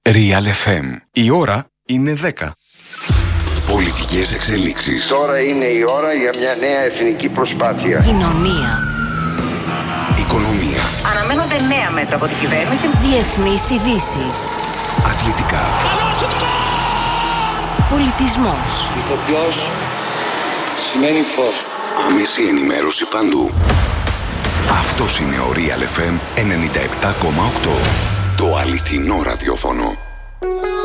Real FM. Η ώρα είναι 10. Πολιτικές εξελίξεις. Τώρα είναι η ώρα για μια νέα εθνική προσπάθεια. Κοινωνία. Οικονομία. Αναμένονται νέα μέτρα από την κυβέρνηση. Διεθνείς ειδήσεις. Αθλητικά. Πολιτισμός. Ηθοποιός σημαίνει φως. Άμεση ενημέρωση παντού. Αυτός είναι ο Real FM 97,8. Το αληθινό ραδιόφωνο.